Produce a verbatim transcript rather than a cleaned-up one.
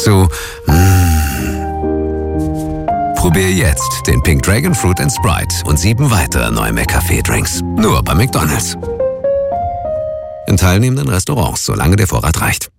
zu mm. Probier jetzt den Pink Dragon Fruit and Sprite und sieben weitere neue McCafé-Drinks. Nur bei McDonald's. In teilnehmenden Restaurants, solange der Vorrat reicht.